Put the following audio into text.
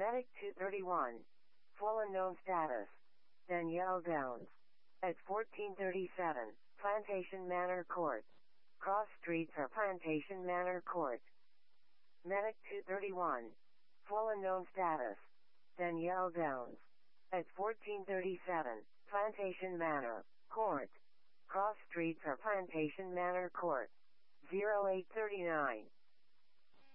Medic 231. Full unknown status. Danielle Downs. At 1437, Plantation Manor Court. Cross streets are Plantation Manor Court. Medic 231. Full unknown status. Danielle Downs. At 1437, Plantation Manor Court. Cross streets are Plantation Manor Court. 0839.